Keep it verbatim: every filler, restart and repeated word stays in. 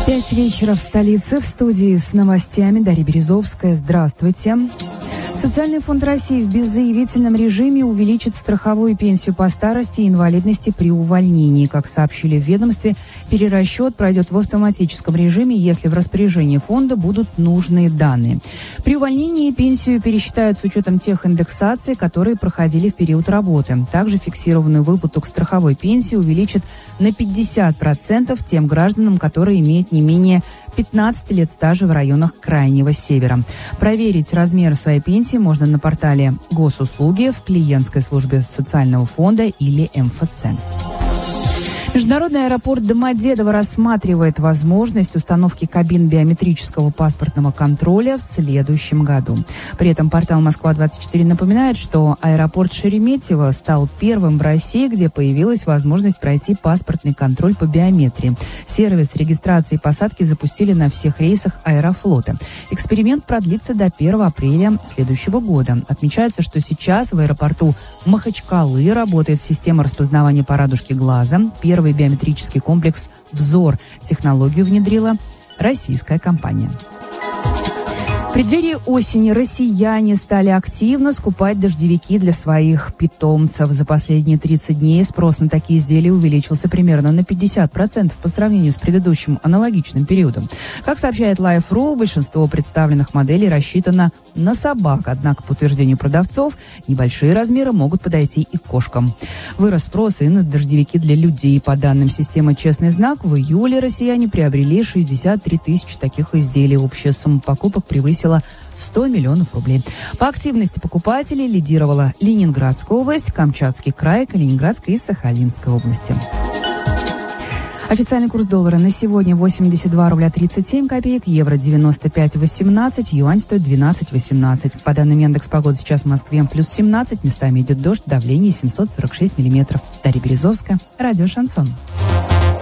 Пять вечера в столице. В студии с новостями Дарья Березовская. Здравствуйте. Социальный фонд России в беззаявительном режиме увеличит страховую пенсию по старости и инвалидности при увольнении. Как сообщили в ведомстве, перерасчет пройдет в автоматическом режиме, если в распоряжении фонда будут нужные данные. При увольнении пенсию пересчитают с учетом тех индексаций, которые проходили в период работы. Также фиксированную выплату к страховой пенсии увеличат на пятьдесят процентов тем гражданам, которые имеют не менее пятнадцать лет стажа в районах Крайнего Севера. Проверить размер своей пенсии можно на портале Госуслуги, в клиентской службе социального фонда или эм эф цэ. Международный аэропорт Домодедово рассматривает возможность установки кабин биометрического паспортного контроля в следующем году. При этом портал Москва двадцать четыре напоминает, что аэропорт Шереметьево стал первым в России, где появилась возможность пройти паспортный контроль по биометрии. Сервис регистрации и посадки запустили на всех рейсах Аэрофлота. Эксперимент продлится до первого апреля следующего года. Отмечается, что сейчас в аэропорту Махачкалы работает система распознавания по радужке глаза. Первый биометрический комплекс «Взор». Технологию внедрила российская компания. В преддверии осени россияне стали активно скупать дождевики для своих питомцев. За последние тридцать дней спрос на такие изделия увеличился примерно на пятьдесят процентов по сравнению с предыдущим аналогичным периодом. Как сообщает Life точка ру, большинство представленных моделей рассчитано на собак. Однако, по утверждению продавцов, небольшие размеры могут подойти и кошкам. Вырос спрос и на дождевики для людей. По данным системы «Честный знак», в июле россияне приобрели шестьдесят три тысячи таких изделий. Общая сумма покупок превысила сто миллионов рублей. По активности покупателей лидировала Ленинградская область, Камчатский край, Калининградская и Сахалинская области. Официальный курс доллара на сегодня восемьдесят два рубля тридцать семь копеек, евро девяносто пять восемнадцать, юань стоит двенадцать восемнадцать. По данным Яндекс.Погоды, сейчас в Москве плюс семнадцать, местами идет дождь, давление семьсот сорок шесть миллиметров. Дарья Березовская, радио «Шансон».